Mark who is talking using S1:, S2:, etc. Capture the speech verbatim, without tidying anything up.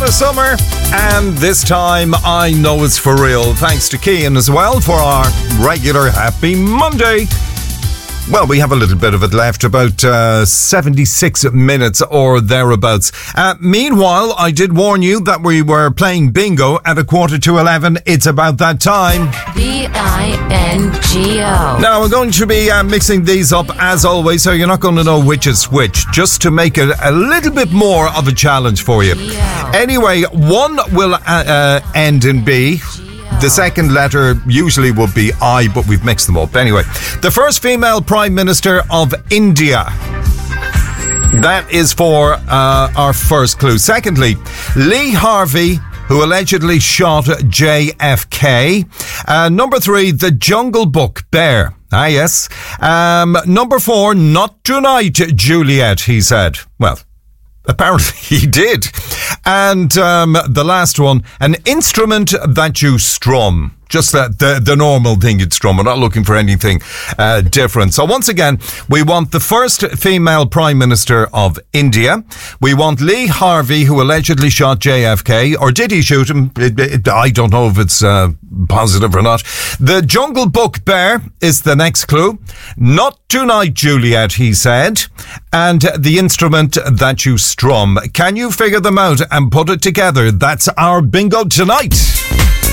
S1: the summer, and this time I know it's for real. Thanks to Cian as well for our regular Happy Monday. Well, we have a little bit of it left, about uh, seventy-six minutes or thereabouts. Uh, meanwhile, I did warn you that we were playing bingo at a quarter to eleven. It's about that time.
S2: B I N G O.
S1: Now, we're going to be uh, mixing these up as always, so you're not going to know which is which, just to make it a little bit more of a challenge for you. Anyway, one will uh, uh, end in B. The second letter usually would be I, but we've mixed them up. Anyway, the first female Prime Minister of India. That is for uh, our first clue. Secondly, Lee Harvey, who allegedly shot J F K. Uh, number three, The Jungle Book Bear. Ah, yes. Um, number four, Not Tonight, Juliet, he said. Well, apparently he did. And um, the last one, an instrument that you strum. Just the, the, the normal thing you'd strum. We're not looking for anything uh, different. So once again, we want the first female Prime Minister of India. We want Lee Harvey, who allegedly shot J F K. Or did he shoot him? It, it, I don't know if it's uh, positive or not. The Jungle Book Bear is the next clue. Not Tonight, Juliet, he said. And the instrument that you strum. Can you figure them out and put it together? That's our bingo tonight.